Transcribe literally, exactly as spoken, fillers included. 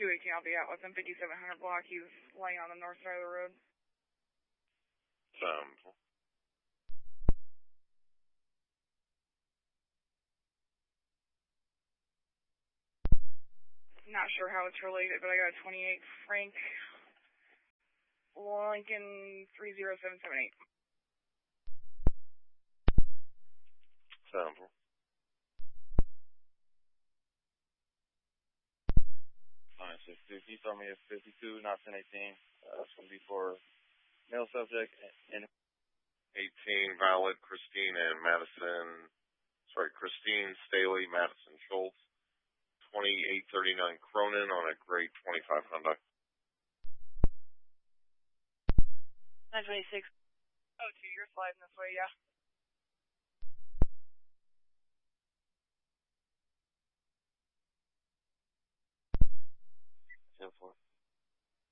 two eighteen, I'll be out with him, fifty-seven hundred block. He was laying on the north side of the road. Sample. Not sure how it's related, but I got a twenty-eight Frank Lincoln three zero seven seven eight. Sample. Alright, so if you told me it's fifty-two, not ten eighteen, uh, that's going to be for male subject and eighteen valid, Christine and Madison, sorry, Christine Staley, Madison Schultz. twenty-eight thirty-nine Cronin on a grade twenty-five Honda. nine twenty-six. Oh, two, you're sliding this way, yeah.